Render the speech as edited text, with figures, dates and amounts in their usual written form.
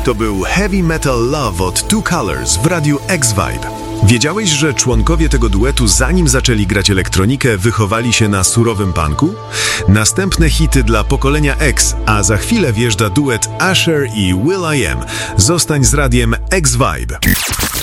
To był Heavy Metal Love od Two Colors w radiu X-Vibe. Wiedziałeś, że członkowie tego duetu, zanim zaczęli grać elektronikę, wychowali się na surowym punku? Następne hity dla pokolenia X, a za chwilę wjeżdża duet Usher i will.i.am. Zostań z radiem X-Vibe.